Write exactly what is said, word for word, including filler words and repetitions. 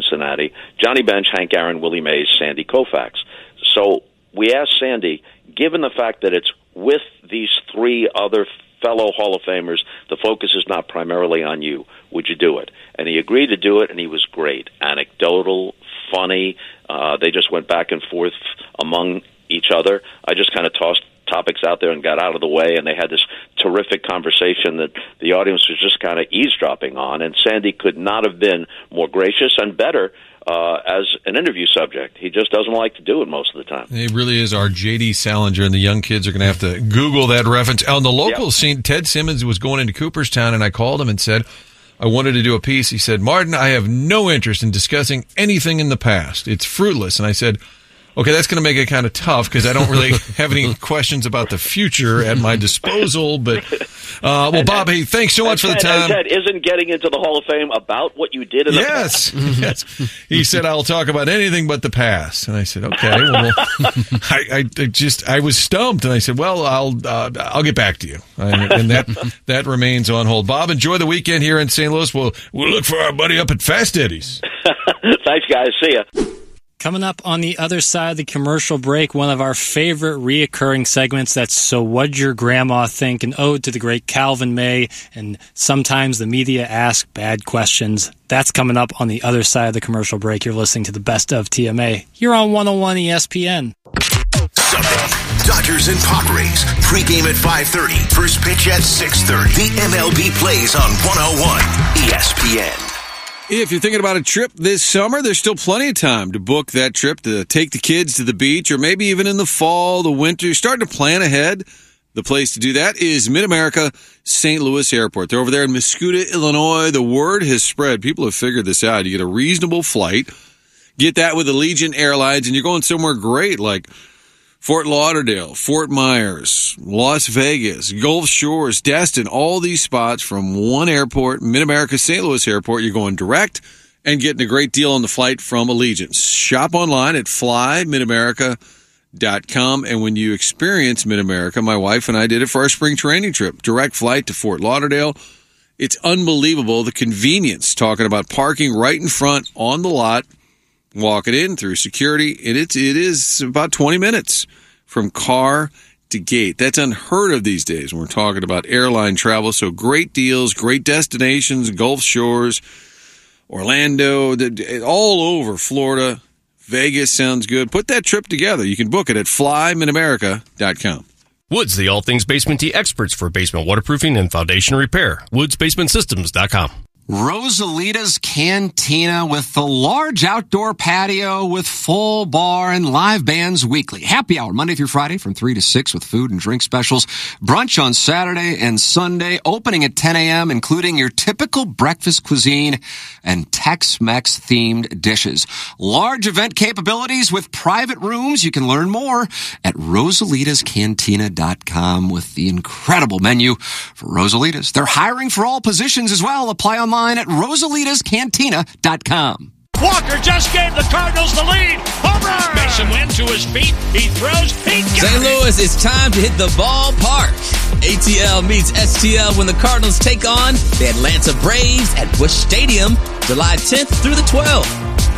Cincinnati, Johnny Bench, Hank Aaron, Willie Mays, Sandy Koufax. So we asked Sandy, given the fact that it's with these three other fellow Hall of Famers, the focus is not primarily on you, would you do it? And he agreed to do it, and he was great. Anecdotal, funny. Uh, they just went back and forth among each other. I just kind of tossed topics out there and got out of the way, and they had this terrific conversation that the audience was just kind of eavesdropping on, and Sandy could not have been more gracious and better uh, as an interview subject. He just doesn't like to do it most of the time. He really is our J D Salinger, and the young kids are going to have to Google that reference. On the local yep. scene, Ted Simmons was going into Cooperstown, and I called him and said, I wanted to do a piece. He said, Martin, I have no interest in discussing anything in the past. It's fruitless. And I said, okay, that's going to make it kind of tough because I don't really have any questions about the future at my disposal. But, uh, well, Bob, hey, thanks so much for the time. Ted, isn't getting into the Hall of Fame about what you did in the yes, past? Yes. He said, I'll talk about anything but the past. And I said, okay. Well, I, I just, I was stumped. And I said, well, I'll, uh, I'll get back to you. And, and that, that remains on hold. Bob, enjoy the weekend here in Saint Louis. We'll, we'll look for our buddy up at Fast Eddie's. Thanks, guys. See ya. Coming up on the other side of the commercial break, one of our favorite reoccurring segments, that's So What'd Your Grandma Think? An ode to the great Calvin May, and sometimes the media ask bad questions. That's coming up on the other side of the commercial break. You're listening to the Best of T M A. You're on one oh one E S P N. Sunday, Dodgers and Padres. Pregame at five thirty. First pitch at six thirty. The M L B plays on one oh one E S P N. If you're thinking about a trip this summer, there's still plenty of time to book that trip, to take the kids to the beach, or maybe even in the fall, the winter. You're starting to plan ahead. The place to do that is Mid-America Saint Louis Airport. They're over there in Mascoutah, Illinois. The word has spread. People have figured this out. You get a reasonable flight. Get that with Allegiant Airlines, and you're going somewhere great like Fort Lauderdale, Fort Myers, Las Vegas, Gulf Shores, Destin, all these spots from one airport, Mid-America Saint Louis Airport. You're going direct and getting a great deal on the flight from Allegiant. Shop online at fly mid america dot com. And when you experience Mid-America, my wife and I did it for our spring training trip. Direct flight to Fort Lauderdale. It's unbelievable, the convenience, talking about parking right in front on the lot, walking in through security, and it's, it is about twenty minutes from car to gate. That's unheard of these days when we're talking about airline travel. So great deals, great destinations, Gulf Shores, Orlando, all over Florida. Vegas sounds good. Put that trip together. You can book it at fly mid america dot com. Woods, the all things basement tea experts for basement waterproofing and foundation repair. woods basement systems dot com. Rosalita's Cantina with the large outdoor patio with full bar and live bands weekly. Happy hour Monday through Friday from three to six with food and drink specials. Brunch on Saturday and Sunday, opening at ten a.m., including your typical breakfast cuisine and Tex-Mex themed dishes. Large event capabilities with private rooms. You can learn more at rosalitas cantina dot com with the incredible menu for Rosalitas. They're hiring for all positions as well. Apply online at rosalitas cantina dot com. Walker just gave the Cardinals the lead. Home run! Mason Wynn to his feet. He throws. He got Saint Louis, it's time to hit the ballpark. A T L meets S T L when the Cardinals take on the Atlanta Braves at Busch Stadium, July tenth through the twelfth.